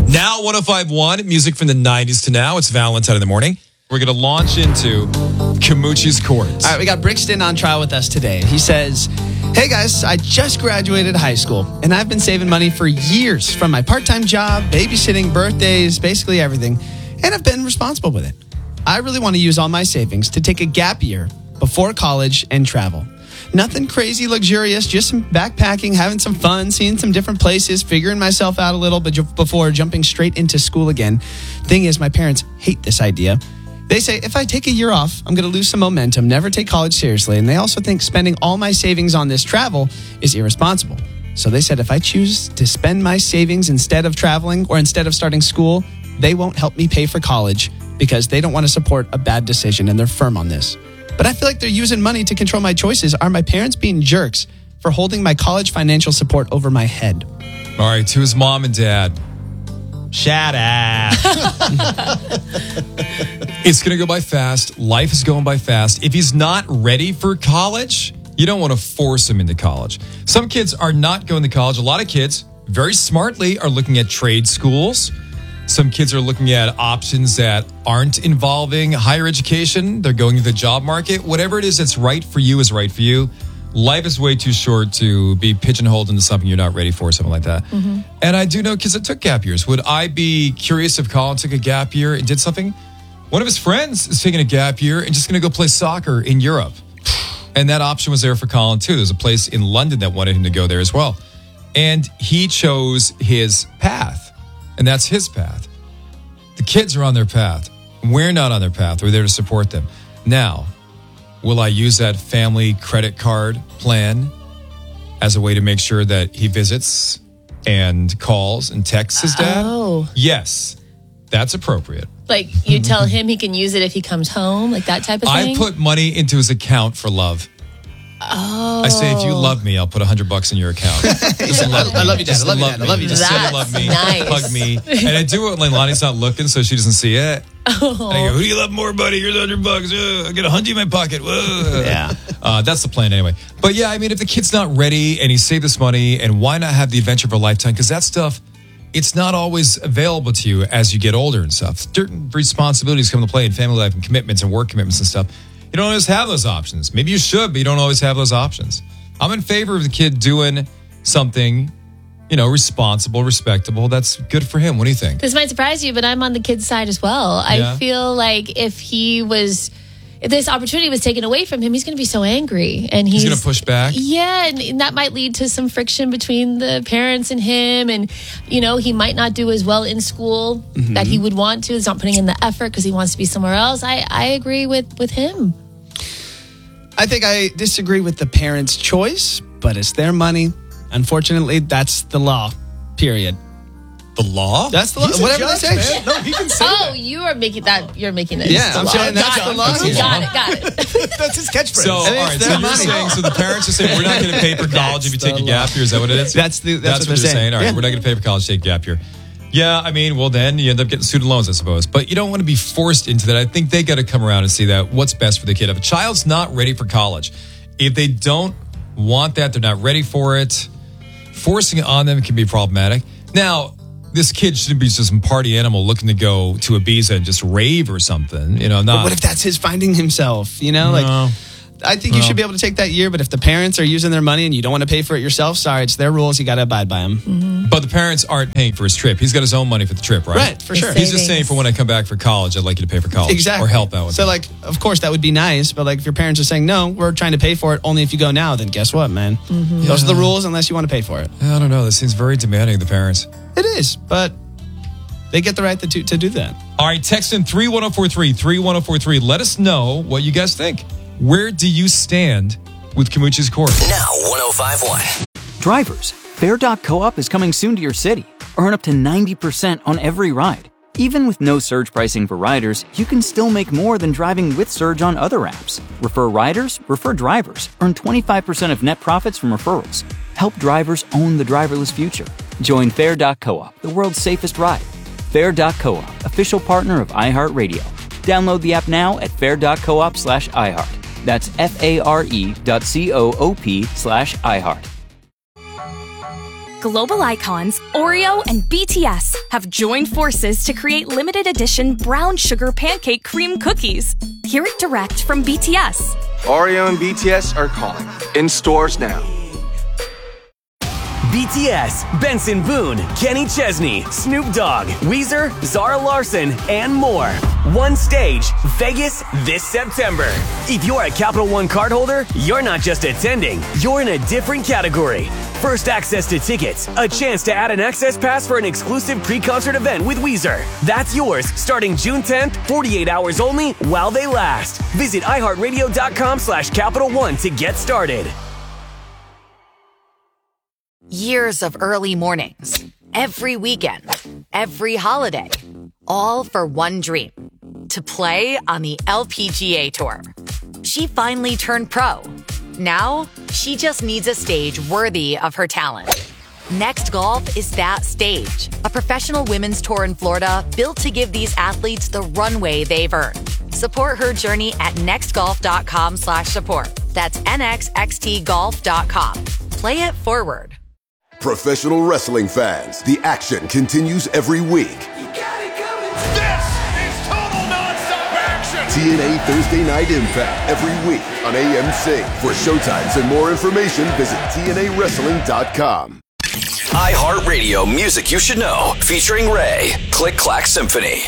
Now 105.1, music from the 90s to now. It's Valentine in the morning. We're going to launch into Kamuchi's Court. All right, we got Brixton on trial with us today. He says, hey guys, I just graduated high school and I've been saving money for years from my part-time job, babysitting, birthdays, basically everything. And I've been responsible with it. I really want to use all my savings to take a gap year before college and travel. Nothing crazy luxurious, just some backpacking, having some fun, seeing some different places, figuring myself out a little bit before jumping straight into school again. Thing is, my parents hate this idea. They say if I take a year off, I'm going to lose some momentum, never take college seriously. And they also think spending all my savings on this travel is irresponsible. So they said if I choose to spend my savings instead of traveling or instead of starting school, they won't help me pay for college because they don't want to support a bad decision and they're firm on this. But I feel like they're using money to control my choices. Are my parents being jerks for holding my college financial support over my head? All right, to his mom and dad. Shut up. It's going to go by fast. Life is going by fast. If he's not ready for college, you don't want to force him into college. Some kids are not going to college. A lot of kids, very smartly, are looking at trade schools. Some kids are looking at options that aren't involving higher education. They're going to the job market. Whatever it is that's right for you is right for you. Life is way too short to be pigeonholed into something you're not ready for, something like that. Mm-hmm. And I do know kids that took gap years. Would I be curious if Colin took a gap year and did something? One of his friends is taking a gap year and just going to go play soccer in Europe. And that option was there for Colin, too. There's a place in London that wanted him to go there as well. And he chose his path. And that's his path. The kids are on their path. We're not on their path. We're there to support them. Now, will I use that family credit card plan as a way to make sure that he visits and calls and texts his dad? Oh. Yes, that's appropriate. Like you tell him he can use it if he comes home, like that type of thing? I put money into his account for love. Oh. I say, if you love me, I'll put $100 in your account. Just love me. I love you, Dad. Just I love you, Dad. I love you, Dad. Just That's love me. nice. Hug me. And I do it when Lonnie's not looking, so she doesn't see it. Oh. And I go, who do you love more, buddy? Here's $100. I get $100 in my pocket. Whoa. Yeah. That's the plan anyway. But yeah, I mean, if the kid's not ready and he saved this money, and why not have the adventure of a lifetime? Because that stuff, it's not always available to you as you get older and stuff. Certain responsibilities come into play in family life and commitments and work commitments and stuff. You don't always have those options. Maybe you should, but you don't always have those options. I'm in favor of the kid doing something, responsible, respectable. That's good for him. What do you think? This might surprise you, but I'm on the kid's side as well. Yeah. I feel like if this opportunity was taken away from him, he's going to be so angry. And He's going to push back? Yeah, and that might lead to some friction between the parents and him. And, he might not do as well in school that he would want to. He's not putting in the effort because he wants to be somewhere else. I agree with him. I think I disagree with the parents' choice, but it's their money. Unfortunately, that's the law, period. The law? That's the law. He's a Whatever judge, they say. man. No, he can say that. You are making that. You're making it. Yeah, I'm law. saying that's the law. Got it. That's his catchphrase. So, all right, so you're saying, so the parents are saying, we're not going to pay for college if you take a gap year. Is that what it is? That's what they're saying. All right, we're not going to pay for college, take a gap year. Yeah, I mean, well, then you end up getting student loans, I suppose. But you don't want to be forced into that. I think they got to come around and see that what's best for the kid. If a child's not ready for college, if they don't want that, they're not ready for it, forcing it on them can be problematic. Now, this kid shouldn't be just some party animal looking to go to Ibiza and just rave or something. But what if that's his finding himself? No. I think you should be able to take that year, but if the parents are using their money and you don't want to pay for it yourself, sorry, it's their rules. You got to abide by them. Mm-hmm. But the parents aren't paying for his trip. He's got his own money for the trip, right? Right, for sure. He's just saying for when I come back for college, I'd like you to pay for college. Exactly. Or help out with So, that. of course, that would be nice, but, if your parents are saying, no, we're trying to pay for it only if you go now, then guess what, man? Mm-hmm. Those are the rules unless you want to pay for it. I don't know. This seems very demanding of the parents. It is, but they get the right to do that. All right, text in 31043, 31043. Let us know what you guys think. Where do you stand with Kamuchi's Court? Now 105.1. Drivers, Fair.coop is coming soon to your city. Earn up to 90% on every ride. Even with no surge pricing for riders, you can still make more than driving with surge on other apps. Refer riders, refer drivers. Earn 25% of net profits from referrals. Help drivers own the driverless future. Join Fair.coop, the world's safest ride. Fair.coop, official partner of iHeartRadio. Download the app now at fair.coop/iHeart. That's FARE.coop/iHeart. Global icons Oreo and BTS have joined forces to create limited edition brown sugar pancake cream cookies. Hear it direct from BTS. Oreo and BTS are calling. In stores now. BTS, Benson Boone, Kenny Chesney, Snoop Dogg, Weezer, Zara Larsson, and more. One stage, Vegas, this September. If you're a Capital One cardholder, you're not just attending, you're in a different category. First access to tickets, a chance to add an access pass for an exclusive pre-concert event with Weezer. That's yours starting June 10th, 48 hours only while they last. Visit iHeartRadio.com/Capital One to get started. Years of early mornings, every weekend, every holiday, all for one dream, to play on the LPGA Tour. She finally turned pro. Now, she just needs a stage worthy of her talent. Next Golf is that stage, a professional women's tour in Florida built to give these athletes the runway they've earned. Support her journey at nextgolf.com/support. That's nxxtgolf.com. Play it forward. Professional wrestling fans, the action continues every week. This is total nonstop action! TNA Thursday Night Impact every week on AMC. For showtimes and more information, visit TNAWrestling.com. iHeartRadio Music You Should Know, featuring Ray. Click Clack Symphony.